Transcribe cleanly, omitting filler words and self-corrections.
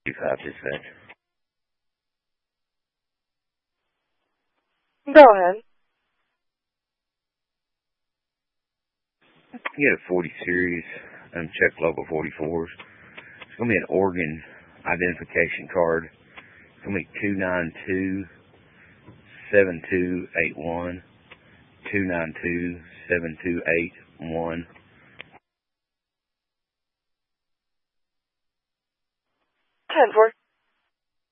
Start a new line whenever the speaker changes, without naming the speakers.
5 dispatch.
Go ahead.
You get a 40 series, check local 44s. It's going to be an Oregon identification card. It's going to be 292-7281. 292-7281.
10-4.